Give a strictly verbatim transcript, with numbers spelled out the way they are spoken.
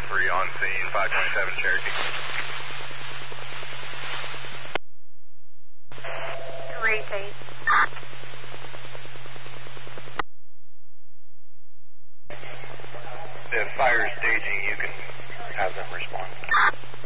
three on scene, five twenty-seven Cherokee. Great, eight. If fire is staging, you can have them respond.